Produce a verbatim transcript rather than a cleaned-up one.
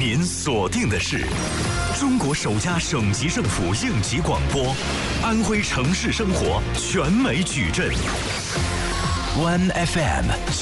您锁定的是中国首家省级政府应急广播，安徽城市生活全美矩阵 ，One F M